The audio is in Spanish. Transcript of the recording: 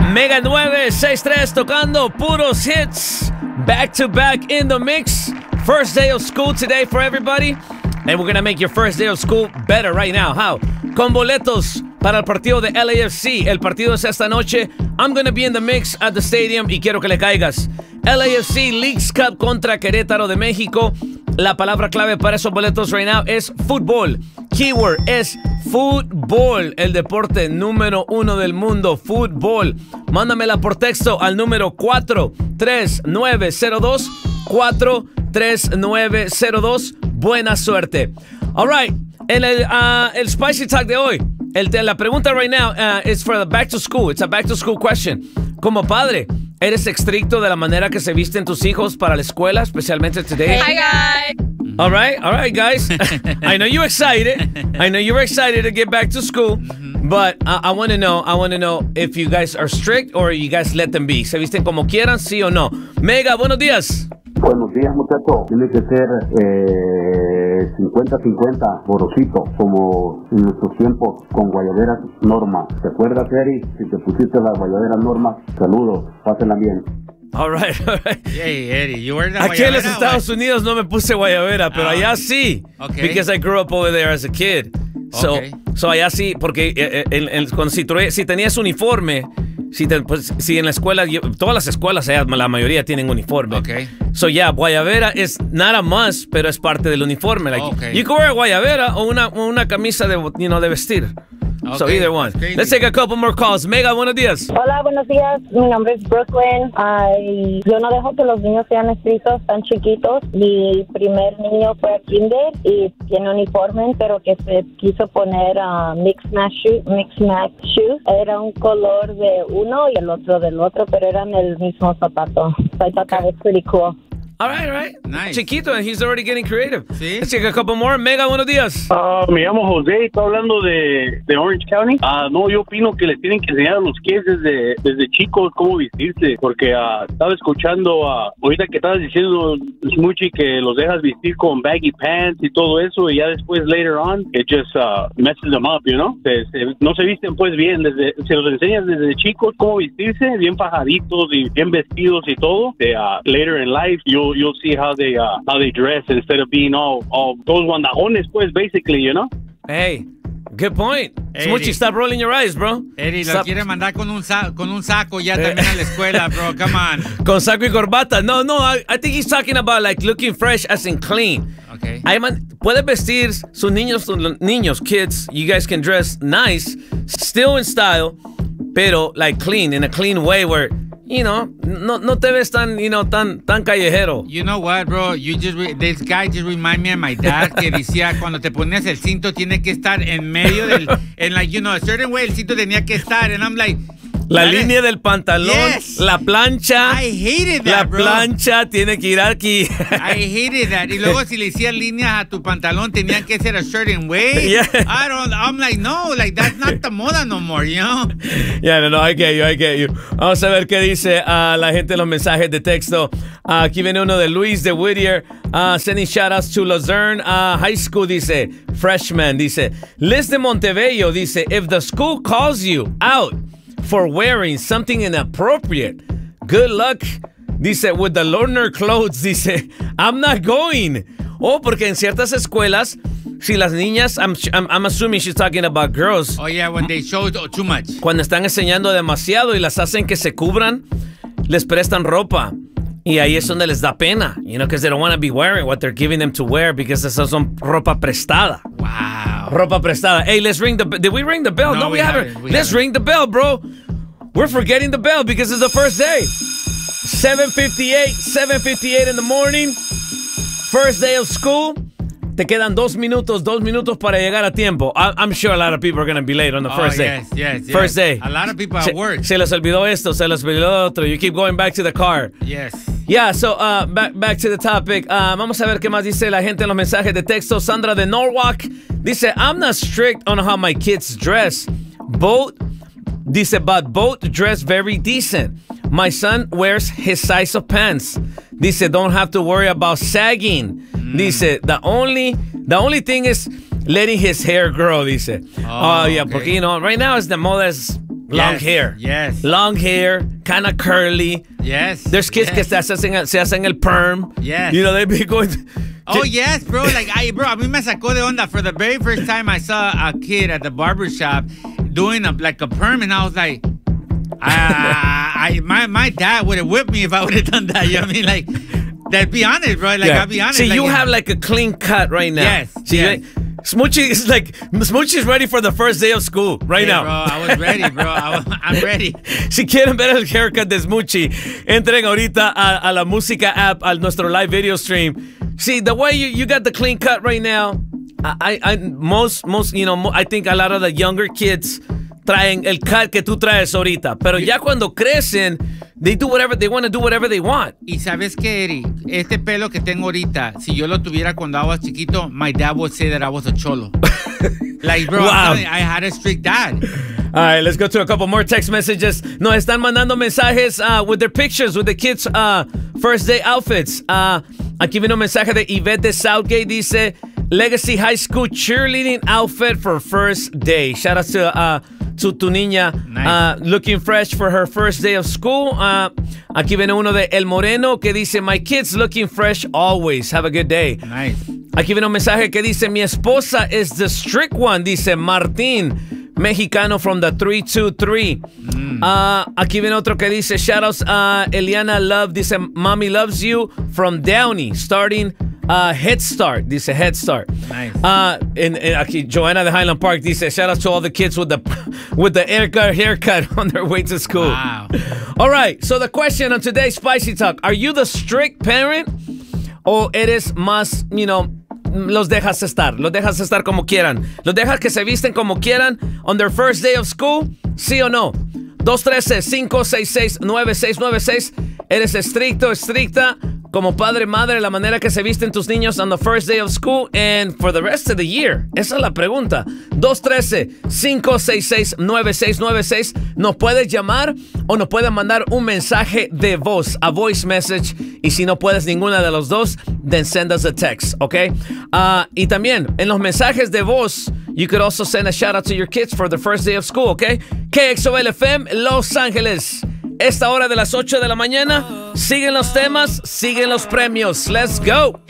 Mega 963 tocando puros hits. Back to back in the mix. First day of school today for everybody. And we're going to make your first day of school better right now. How? Con boletos para el partido de LAFC. El partido es esta noche. I'm going to be in the mix at the stadium y quiero que le caigas. LAFC Leagues Cup contra Querétaro de México. La palabra clave para esos boletos right now es fútbol. Keyword es fútbol. El deporte número 1 del mundo. Fútbol. Mándamela por texto al número 43902. 43902. Buena suerte. All right. El Spicy Talk de hoy. La pregunta right now is for the back to school. It's a back to school question. Como padre, ¿eres estricto de la manera que se visten tus hijos para la escuela, especialmente today? Hi, guys. All right, guys. I know you're excited. I know you're excited to get back to school. But I want to know if you guys are strict or you guys let them be. ¿Se visten como quieran, sí o no? Mega, buenos días. Buenos días, muchachos. Tiene que ser 50-50, borosito, como en nuestros tiempos con guayaberas Norma. ¿Te acuerdas, Eri? Si te pusiste las guayaberas Norma, saludos, pásenla bien. All right. Hey, Eddie, you wear the Aquí en los Estados Unidos no me puse guayabera, pero allá sí. Okay. Because I grew up over there as a kid. So allá sí, porque si tenías uniforme, si en la escuela, todas las escuelas, la mayoría tienen uniforme. Okay. So guayabera es nada más, pero es parte del uniforme. Like, you can wear guayabera o una camisa de vestir. Okay. So either one. Let's take a couple more calls. Mega, buenos días. Hola, buenos días. Mi nombre es Brooklyn. Yo no dejo que los niños sean estrictos tan chiquitos. Mi primer niño fue a kinder y tiene uniforme, pero que se quiso poner mixed match shoes. Era un color de uno y el otro del otro, pero eran el mismo zapato. So I thought that was pretty cool. All right. Nice. Chiquito, and he's already getting creative. Sí. Let's take a couple more. Mega, buenos días. Me llamo José, estoy hablando de Orange County. No, yo opino que les tienen que enseñar a los kids desde chicos cómo vestirse, porque estaba escuchando ahorita que estabas diciendo, Smoochie, que los dejas vestir con baggy pants y todo eso, y ya después, later on, it just messes them up, you know? No se visten pues bien, se los enseñas desde chicos cómo vestirse, bien fajaditos y bien vestidos y todo, later in life, you'll see how they dress instead of being all those guandajones, pues, basically, you know? Hey, good point. Smoochie, stop rolling your eyes, bro. Eddie, lo quiere mandar con un saco ya también a la escuela, bro. Come on. Con saco y corbata. No, I think he's talking about like looking fresh as in clean. Okay. Puede vestir sus niños, kids. You guys can dress nice, still in style, pero like clean, in a clean way where, no te ves tan callejero. You know what, bro? This guy just remind me of my dad, que decía, cuando te pones el cinto tiene que estar en medio a certain way el cinto tenía que estar, and I'm like, la línea del pantalón, yes. La plancha. I hated that, bro. La plancha tiene que ir aquí. I hated that. Y luego si le hacías líneas a tu pantalón, tenían que ser a certain way. Yeah. I'm like, no, like that's not the moda no more, you know? Yeah, no, I get you. Vamos a ver qué dice la gente en los mensajes de texto. Aquí viene uno de Luis de Whittier. Sending shoutouts to Luzerne High School, dice, freshman, dice. Liz de Montebello, dice, if the school calls you out for wearing something inappropriate, good luck, dice, with the learner clothes, dice, I'm not going. Porque en ciertas escuelas, si las niñas, I'm assuming she's talking about girls. Oh, yeah, when they show too much. Cuando están enseñando demasiado y las hacen que se cubran, les prestan ropa. Y ahí es donde les da pena, because they don't want to be wearing what they're giving them to wear because esas son ropa prestada. Wow. Ropa prestada. Hey, let's ring the bell. Did we ring the bell? No, we haven't. Let's ring the bell, bro. We're forgetting the bell because it's the first day. 7:58 in the morning. First day of school. Te quedan 2 minutos para llegar a tiempo. I'm sure a lot of people are going to be late on the first day. Yes. First day. A lot of people at work. Se les olvidó esto, se les olvidó otro. You keep going back to the car. Yes. Yeah, so back to the topic. Vamos a ver qué más dice la gente en los mensajes de texto. Sandra de Norwalk dice, I'm not strict on how my kids dress. Both dress very decent. My son wears his size of pants. Dice, don't have to worry about sagging. Dice, the only thing is letting his hair grow, dice. Oh yeah, okay. Porque, right now the moda is long Yes, hair. yes. Long hair, kind of curly. Yes. There's kids que se hacen el perm. Yes. You know, they be going... Oh, yes, bro. Like, a mí me sacó de onda. For the very first time I saw a kid at the barber shop doing a perm, and I was like, my dad would have whipped me if I would have done that. You know what I mean? Like, let's be honest, bro. Like, I'll be honest. See, like, you have like a clean cut right now. Yes, See, yes. Smoochie's ready for the first day of school right now. Bro, I was ready, bro. I'm ready. Si quieren ver el haircut de Smoochie, entren ahorita a la música app, a nuestro live video stream. See, the way you got the clean cut right now, most, you know, I think a lot of the younger kids traen el cut que tú traes ahorita. Pero ya cuando crecen, they do whatever they want to do, whatever they want. Y sabes qué, Eddie, este pelo que tengo ahorita, si yo lo tuviera cuando I was chiquito, my dad would say that I was a cholo. Like, bro, Wow. I had a strict dad. All right, let's go to a couple more text messages. Nos están mandando mensajes with their pictures, with the kids' first day outfits. Aquí viene un mensaje de Yvette de Southgate. Dice, Legacy High School cheerleading outfit for first day. Shout out to tu niña. Nice. Looking fresh for her first day of school. Aquí viene uno de El Moreno que dice, my kids looking fresh always. Have a good day. Nice. Aquí viene un mensaje que dice, mi esposa is the strict one. Dice Martín, mexicano from the 323. Aquí viene otro que dice, shoutouts Eliana Love. Dice, mommy loves you from Downey. Starting Head Start. Dice Head Start. Nice. And aquí Joanna de Highland Park dice, shoutouts to all the kids with the haircut on their way to school. Wow. All right, so the question on today's Spicy Talk, are you the strict parent o eres más, you know, los dejas estar como quieran, los dejas que se visten como quieran on their first day of school, sí o no? 213-566-9696. ¿Eres estricto, estricta como padre, madre, la manera que se visten tus niños on the first day of school and for the rest of the year? Esa es la pregunta. 213-566-9696. Nos puedes llamar o nos puedes mandar un mensaje de voz, a voice message. Y si no puedes ninguna de los dos, then send us a text, ¿ok? Y también, en los mensajes de voz, you could also send a shout out to your kids for the first day of school, ¿ok? KXOL FM, Los Ángeles. Esta hora de las 8 de la mañana, siguen los temas, siguen los premios. Let's go.